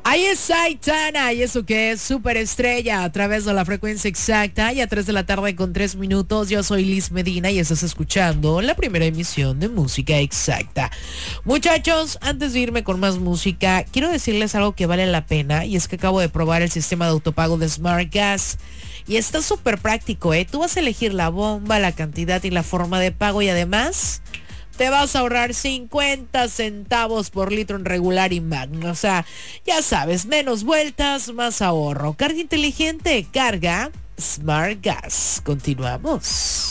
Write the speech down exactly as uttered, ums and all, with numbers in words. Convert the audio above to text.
Ahí está Aitana, y eso que es Superestrella a través de la frecuencia exacta y a tres de la tarde con tres minutos. Yo soy Liz Medina y estás escuchando la primera emisión de Música Exacta. Muchachos, antes de irme con más música, quiero decirles algo que vale la pena, y es que acabo de probar el sistema de autopago de Smart Gas. Y está súper práctico, ¿eh? Tú vas a elegir la bomba, la cantidad y la forma de pago, y además te vas a ahorrar cincuenta centavos por litro en regular y magno. O sea, ya sabes, menos vueltas, más ahorro. Carga inteligente, carga Smart Gas. Continuamos.